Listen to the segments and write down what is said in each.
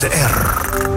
De R.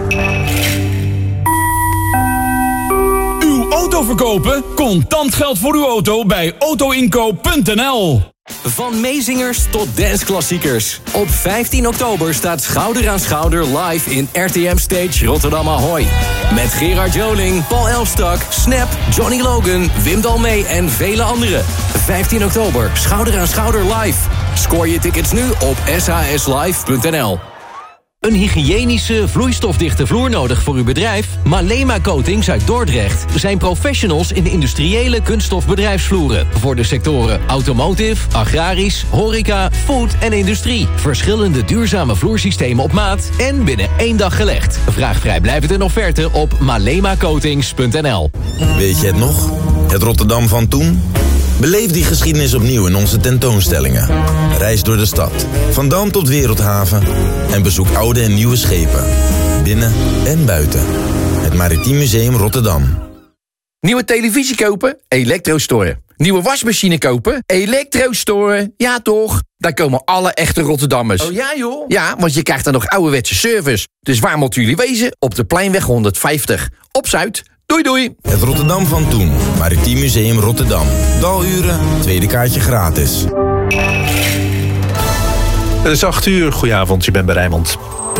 Uw auto verkopen? Contant geld voor uw auto bij autoinkoop.nl. Van meezingers tot danceklassiekers. Op 15 oktober staat Schouder aan Schouder live in RTM Stage Rotterdam Ahoy. Met Gerard Joling, Paul Elstak, Snap, Johnny Logan, Wim Dalmee en vele anderen. 15 oktober, Schouder aan Schouder live. Scoor je tickets nu op shslive.nl. Een hygiënische, vloeistofdichte vloer nodig voor uw bedrijf? Malema Coatings uit Dordrecht zijn professionals in de industriële kunststofbedrijfsvloeren. Voor de sectoren automotive, agrarisch, horeca, food en industrie. Verschillende duurzame vloersystemen op maat en binnen 1 dag gelegd. Vraag vrijblijvend een offerte op malemacoatings.nl. Weet je het nog? Het Rotterdam van toen? Beleef die geschiedenis opnieuw in onze tentoonstellingen. Reis door de stad, van Dam tot Wereldhaven. En bezoek oude en nieuwe schepen. Binnen en buiten. Het Maritiem Museum Rotterdam. Nieuwe televisie kopen? Elektrostore. Nieuwe wasmachine kopen? Elektrostore. Ja toch? Daar komen alle echte Rotterdammers. Oh ja joh? Ja, want je krijgt dan nog ouderwetse service. Dus waar moeten jullie wezen? Op de Pleinweg 150. Op Zuid. Doei doei. Het Rotterdam van toen. Maritiem Museum Rotterdam. Daluren, tweede kaartje gratis. Het is 8:00. Goedenavond, je bent bij Rijnmond.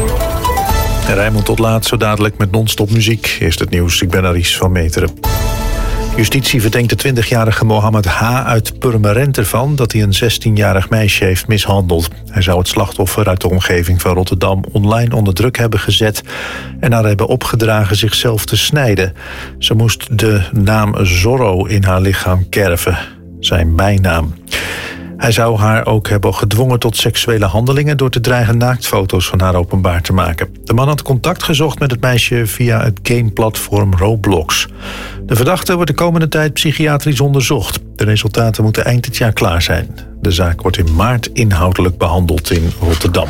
En Rijnmond tot laat, zo dadelijk met non-stop muziek. Eerst het nieuws, ik ben Aries van Meteren. Justitie verdenkt de 20-jarige Mohammed H. uit Purmerend ervan dat hij een 16-jarig meisje heeft mishandeld. Hij zou het slachtoffer uit de omgeving van Rotterdam online onder druk hebben gezet en haar hebben opgedragen zichzelf te snijden. Ze moest de naam Zorro in haar lichaam kerven, zijn bijnaam. Hij zou haar ook hebben gedwongen tot seksuele handelingen door te dreigen naaktfoto's van haar openbaar te maken. De man had contact gezocht met het meisje via het gameplatform Roblox. De verdachte wordt de komende tijd psychiatrisch onderzocht. De resultaten moeten eind dit jaar klaar zijn. De zaak wordt in maart inhoudelijk behandeld in Rotterdam.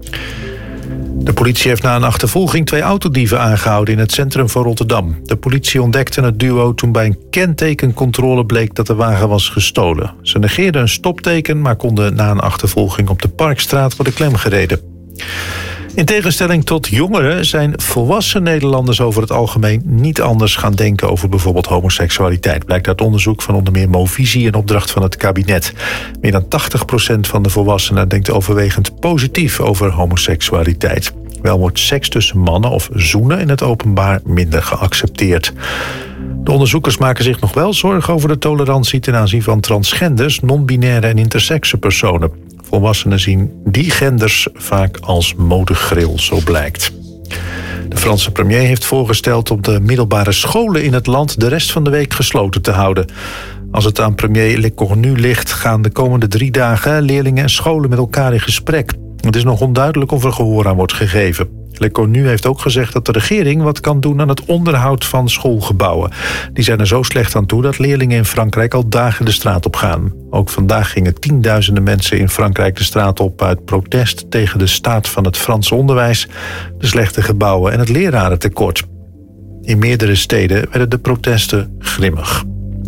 De politie heeft na een achtervolging 2 autodieven aangehouden in het centrum van Rotterdam. De politie ontdekte het duo toen bij een kentekencontrole bleek dat de wagen was gestolen. Ze negeerden een stopteken, maar konden na een achtervolging op de Parkstraat worden klemgereden. In tegenstelling tot jongeren zijn volwassen Nederlanders over het algemeen niet anders gaan denken over bijvoorbeeld homoseksualiteit. Blijkt uit onderzoek van onder meer Movisie en opdracht van het kabinet. Meer dan 80% van de volwassenen denkt overwegend positief over homoseksualiteit. Wel wordt seks tussen mannen of zoenen in het openbaar minder geaccepteerd. De onderzoekers maken zich nog wel zorgen over de tolerantie ten aanzien van transgenders, non-binaire en intersexe personen. Volwassenen zien die genders vaak als modegril, zo blijkt. De Franse premier heeft voorgesteld om de middelbare scholen in het land de rest van de week gesloten te houden. Als het aan premier Lecornu ligt, gaan de komende 3 dagen leerlingen en scholen met elkaar in gesprek. Het is nog onduidelijk of er gehoor aan wordt gegeven. Lecornu heeft ook gezegd dat de regering wat kan doen aan het onderhoud van schoolgebouwen. Die zijn er zo slecht aan toe dat leerlingen in Frankrijk al dagen de straat op gaan. Ook vandaag gingen tienduizenden mensen in Frankrijk de straat op uit protest tegen de staat van het Franse onderwijs, de slechte gebouwen en het lerarentekort. In meerdere steden werden de protesten grimmig.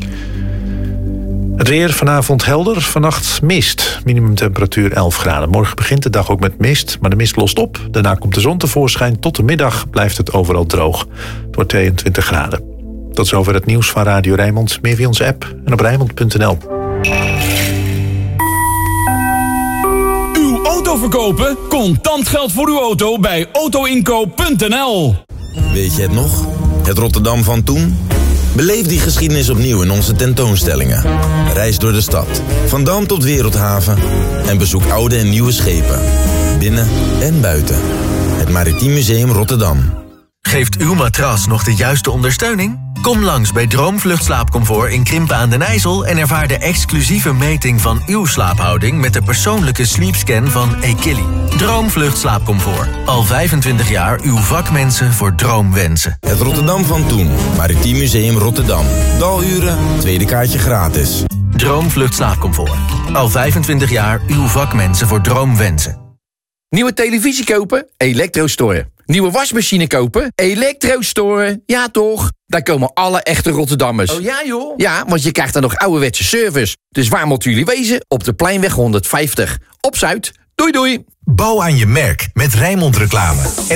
Het weer vanavond helder, vannacht mist. Minimumtemperatuur 11 graden. Morgen begint de dag ook met mist, maar de mist lost op. Daarna komt de zon tevoorschijn. Tot de middag blijft het overal droog. Het wordt 22 graden. Tot zover het nieuws van Radio Rijnmond. Meer via onze app en op Rijnmond.nl. Uw auto verkopen? Contant geld voor uw auto bij autoinkoop.nl. Weet je het nog? Het Rotterdam van toen? Beleef die geschiedenis opnieuw in onze tentoonstellingen. Reis door de stad, van Dam tot Wereldhaven. En bezoek oude en nieuwe schepen. Binnen en buiten. Het Maritiem Museum Rotterdam. Geeft uw matras nog de juiste ondersteuning? Kom langs bij Droomvlucht Slaapcomfort in Krimpen aan den IJssel en ervaar de exclusieve meting van uw slaaphouding met de persoonlijke sleepscan van Equilly. Droomvlucht Slaapcomfort. Al 25 jaar uw vakmensen voor droomwensen. Het Rotterdam van toen. Maritiem Museum Rotterdam. Daluren, tweede kaartje gratis. Droomvlucht Slaapcomfort. Al 25 jaar uw vakmensen voor droomwensen. Nieuwe televisie kopen? Elektrostore. Nieuwe wasmachine kopen? Elektrostore. Ja toch? Daar komen alle echte Rotterdammers. Oh ja joh? Ja, want je krijgt dan nog ouderwetse service. Dus waar moeten jullie wezen? Op de Pleinweg 150. Op Zuid. Doei doei. Bouw aan je merk met Rijnmond Reclame.